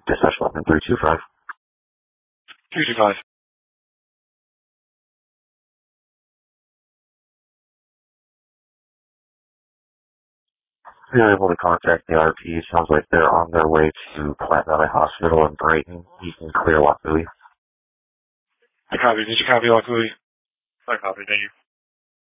Dispatch 11325. 325. You're able to contact the RP. Sounds like they're on their way to Platte Valley Hospital in Brighton. You can clear Lockwood. I copy. Did you copy Lockwood? I copied. Thank you.